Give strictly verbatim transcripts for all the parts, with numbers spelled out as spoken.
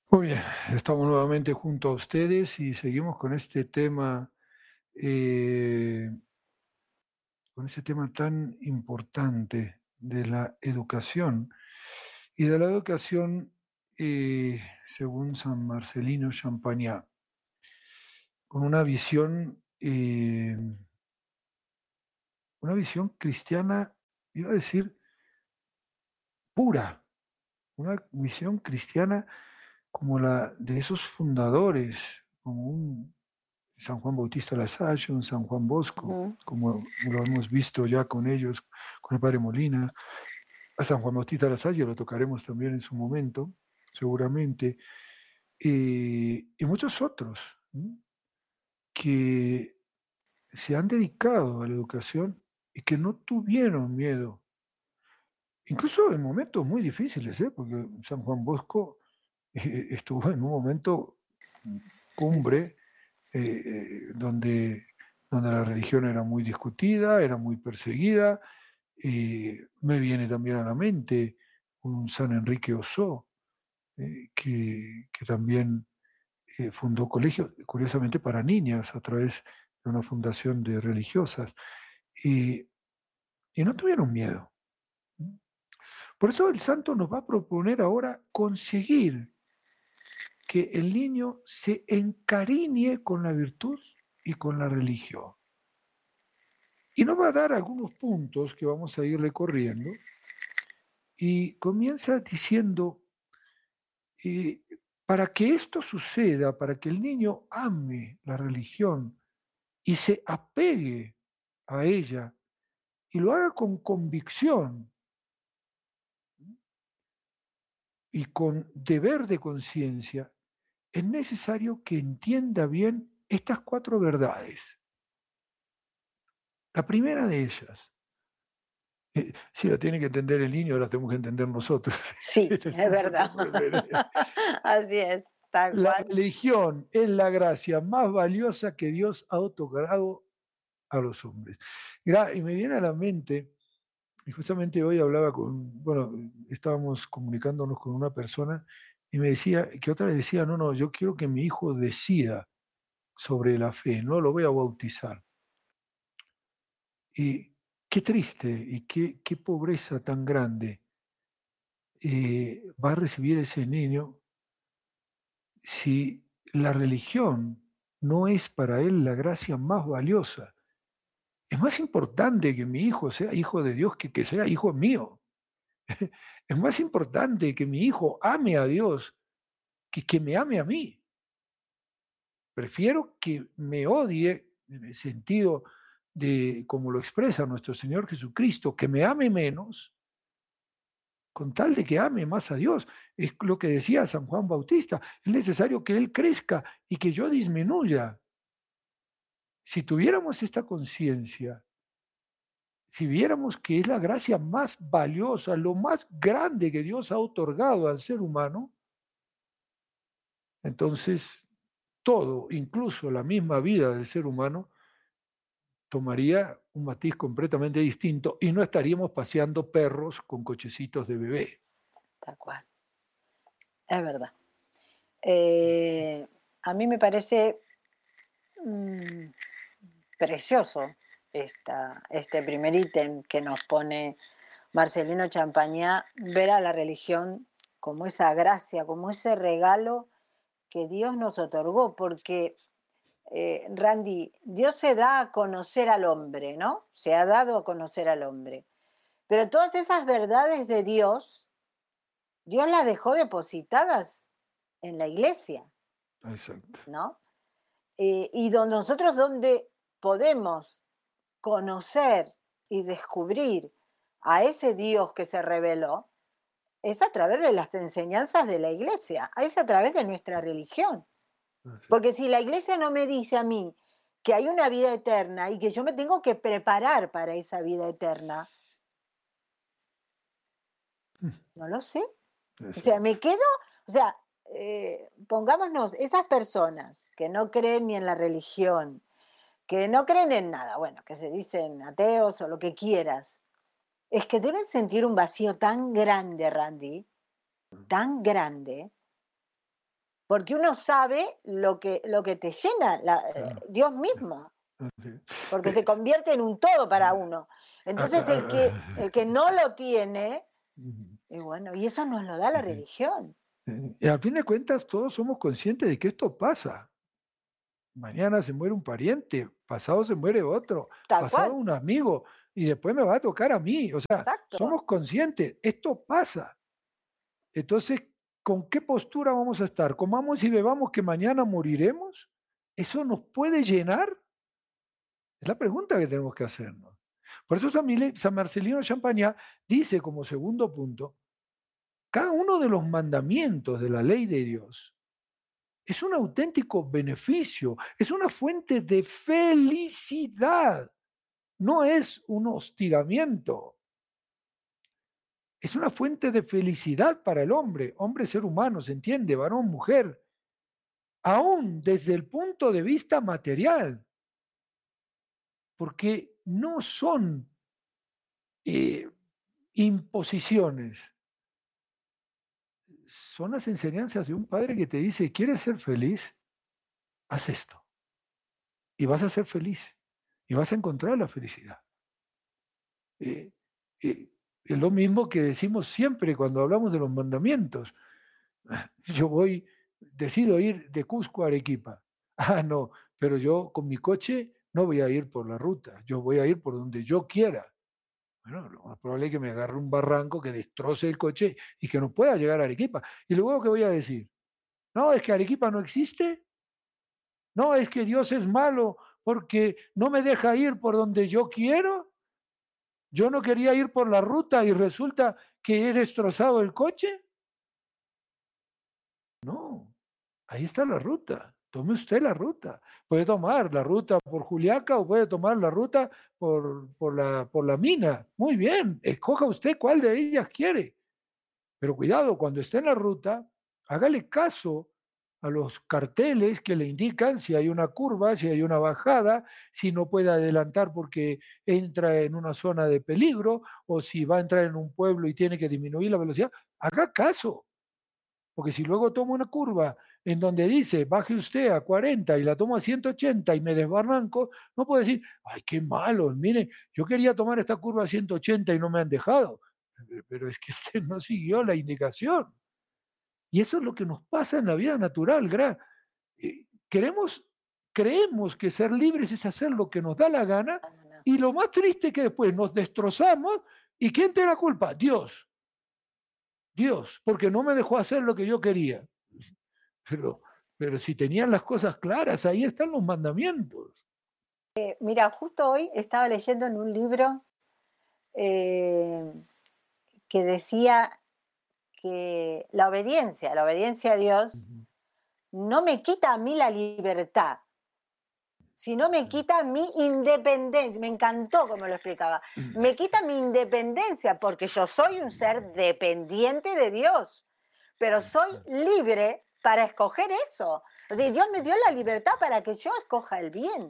Muy bien, estamos nuevamente junto a ustedes y seguimos con este tema, eh, con este tema tan importante de la educación y de la educación eh, según San Marcelino Champagnat, con una visión, eh, una visión cristiana, iba a decir pura, una visión cristiana como la de esos fundadores, como un San Juan Bautista Lasalle, un San Juan Bosco, Ujú. como lo hemos visto ya con ellos, con el padre Molina. A San Juan Bautista Lasalle lo tocaremos también en su momento, seguramente, eh, y muchos otros, ¿no?, que se han dedicado a la educación y que no tuvieron miedo, incluso en momentos muy difíciles, ¿eh? Porque San Juan Bosco eh, estuvo en un momento mm, cumbre, eh, eh, donde, donde la religión era muy discutida, era muy perseguida. Eh, me viene también a la mente un San Enrique Ossó, eh, que, que también eh, fundó colegios, curiosamente para niñas, a través de una fundación de religiosas, y, y no tuvieron miedo. Por eso el santo nos va a proponer ahora conseguir que el niño se encariñe con la virtud y con la religión. Y nos va a dar algunos puntos que vamos a ir recorriendo y comienza diciendo, eh, para que esto suceda, para que el niño ame la religión y se apegue a ella y lo haga con convicción y con deber de conciencia, es necesario que entienda bien estas cuatro verdades. La primera de ellas, eh, si la tiene que entender el niño, la tenemos que entender nosotros. Sí, Este es es un punto verdad. crucial. Así es, tal La cual. religión es la gracia más valiosa que Dios ha otorgado a los hombres. Gra- Y me viene a la mente, y justamente hoy hablaba con, bueno, estábamos comunicándonos con una persona y me decía, que otra vez decía, no, no, yo quiero que mi hijo decida sobre la fe, no lo voy a bautizar. Y qué triste y qué, qué pobreza tan grande eh, va a recibir ese niño si la religión no es para él la gracia más valiosa. Es más importante que mi hijo sea hijo de Dios que que sea hijo mío. Es más importante que mi hijo ame a Dios que que me ame a mí. Prefiero que me odie en el sentido de, como lo expresa nuestro Señor Jesucristo, que me ame menos, con tal de que ame más a Dios. Es lo que decía San Juan Bautista, es necesario que Él crezca y que yo disminuya. Si tuviéramos esta conciencia, si viéramos que es la gracia más valiosa, lo más grande que Dios ha otorgado al ser humano, entonces todo, incluso la misma vida del ser humano, tomaría un matiz completamente distinto y no estaríamos paseando perros con cochecitos de bebé. Tal cual, es verdad. Eh, a mí me parece mm, precioso esta, este primer ítem que nos pone Marcelino Champagnat, ver a la religión como esa gracia, como ese regalo que Dios nos otorgó, porque eh, Randy, Dios se da a conocer al hombre, ¿no? Se ha dado a conocer al hombre. Pero todas esas verdades de Dios, Dios las dejó depositadas en la iglesia, Exacto. ¿no? Eh, y donde nosotros donde podemos conocer y descubrir a ese Dios que se reveló, es a través de las enseñanzas de la iglesia, es a través de nuestra religión. Así Porque si la iglesia no me dice a mí que hay una vida eterna y que yo me tengo que preparar para esa vida eterna, es. no lo sé. O sea, Exacto. me quedo, o sea, eh, pongámonos, esas personas que no creen ni en la religión, que no creen en nada, bueno, que se dicen ateos o lo que quieras, es que deben sentir un vacío tan grande, Randy, tan grande, porque uno sabe lo que, lo que te llena, la, eh, Dios mismo, porque se convierte en un todo para uno. Entonces el que, el que no lo tiene, y bueno, y eso nos lo da la religión. Y al fin de cuentas todos somos conscientes de que esto pasa. Mañana se muere un pariente, pasado se muere otro, Tal pasado cual. un amigo, y después me va a tocar a mí. O sea, Exacto. somos conscientes, esto pasa. Entonces, ¿con qué postura vamos a estar? ¿Comamos y bebamos que mañana moriremos? ¿Eso nos puede llenar? Es la pregunta que tenemos que hacernos. Por eso San, Mile, San Marcelino de Champagnat dice como segundo punto, cada uno de los mandamientos de la ley de Dios es un auténtico beneficio, es una fuente de felicidad, no es un hostigamiento. Es una fuente de felicidad para el hombre, hombre, ser humano, se entiende, varón, mujer, aún desde el punto de vista material, porque no son eh, imposiciones, son las enseñanzas de un padre que te dice, ¿quieres ser feliz? Haz esto, y vas a ser feliz, y vas a encontrar la felicidad. Eh, eh, es lo mismo que decimos siempre cuando hablamos de los mandamientos. Yo voy, decido ir de Cusco a Arequipa. Ah, no, pero yo con mi coche no voy a ir por la ruta, yo voy a ir por donde yo quiera. Bueno, lo más probable es que me agarre un barranco que destroce el coche y que no pueda llegar a Arequipa. Y luego, ¿qué voy a decir? No, es que Arequipa no existe. No, es que Dios es malo porque no me deja ir por donde yo quiero. Yo no quería ir por la ruta y resulta que he destrozado el coche. No, ahí está la ruta. Tome usted la ruta. Puede tomar la ruta por Juliaca o puede tomar la ruta por, por, la, por la mina. Muy bien, escoja usted cuál de ellas quiere. Pero cuidado, cuando esté en la ruta, hágale caso a los carteles que le indican si hay una curva, si hay una bajada, si no puede adelantar porque entra en una zona de peligro o si va a entrar en un pueblo y tiene que disminuir la velocidad. Haga caso. Porque si luego tomo una curva en donde dice baje usted a cuarenta y la tomo a ciento ochenta y me desbarranco, no puedo decir, ay, qué malo, mire, yo quería tomar esta curva a ciento ochenta y no me han dejado. Pero es que usted no siguió la indicación. Y eso es lo que nos pasa en la vida natural, Gra. Queremos, creemos que ser libres es hacer lo que nos da la gana y lo más triste es que después nos destrozamos y ¿quién tiene la culpa? Dios. Dios, porque no me dejó hacer lo que yo quería. Pero, pero si tenían las cosas claras, ahí están los mandamientos. Eh, mira, justo hoy estaba leyendo en un libro eh, que decía que la obediencia, la obediencia a Dios, uh-huh, no me quita a mí la libertad, sino me quita mi independencia. Me encantó como lo explicaba. Me quita mi independencia porque yo soy un ser dependiente de Dios, pero soy libre para escoger eso. O sea, Dios me dio la libertad para que yo escoja el bien.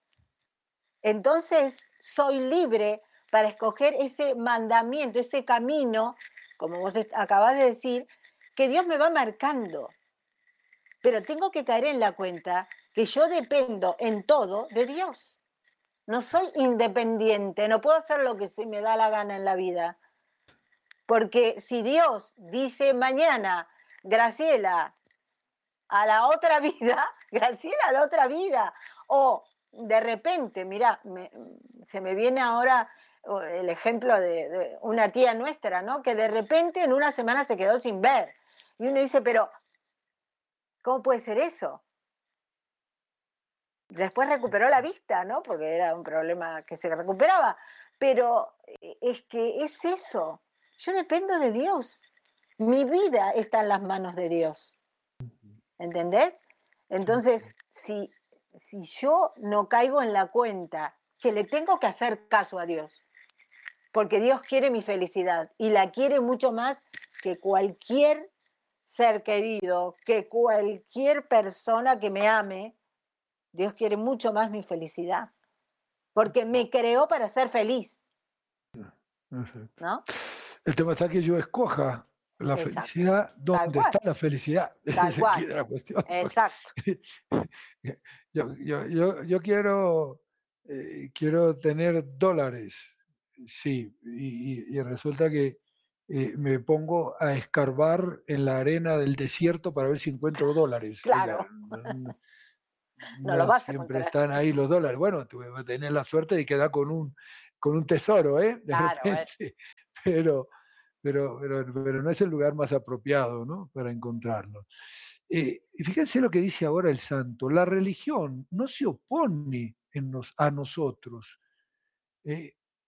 Entonces, soy libre para escoger ese mandamiento, ese camino, como vos acabás de decir, que Dios me va marcando. Pero tengo que caer en la cuenta que yo dependo en todo de Dios. No soy independiente, no puedo hacer lo que se me da la gana en la vida. Porque si Dios dice mañana, Graciela, a la otra vida, Graciela a la otra vida, o de repente, mira, me, se me viene ahora el ejemplo de, de una tía nuestra, ¿no? Que de repente en una semana se quedó sin ver. Y uno dice, pero ¿cómo puede ser eso? Después recuperó la vista, ¿no? Porque era un problema que se recuperaba. Pero es que es eso. Yo dependo de Dios. Mi vida está en las manos de Dios. ¿Entendés? Entonces, si, si yo no caigo en la cuenta que le tengo que hacer caso a Dios, porque Dios quiere mi felicidad y la quiere mucho más que cualquier ser querido, que cualquier persona que me ame, Dios quiere mucho más mi felicidad, porque me creó para ser feliz, ¿no? El tema está que yo escoja La Exacto, felicidad, tal ¿dónde cual, está la felicidad? tal Esa es aquí cual, la cuestión, porque exacto. yo yo yo yo quiero, eh, quiero tener dólares, sí, y y y resulta que, eh, me pongo a escarbar en la arena del desierto para ver si encuentro dólares. O sea, Claro, no no lo no vas a siempre encontrar. están ahí los dólares. Bueno, tuve que tener la suerte de quedar con un con un tesoro, ¿eh? De Claro, bueno, repente, pero pero pero pero no es el lugar más apropiado, ¿no?, para encontrarlo. Eh, y fíjense lo que dice ahora el santo: "La religión no se opone en nos a nosotros, eh,